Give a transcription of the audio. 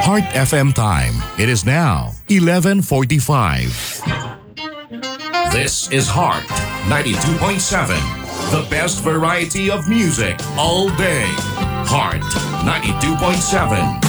Heart FM time. It is now 11:45. This is Heart 92.7. The best variety of music all day. Heart 92.7.